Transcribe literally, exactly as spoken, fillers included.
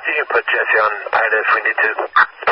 You can put Jesse on pilot if we need to.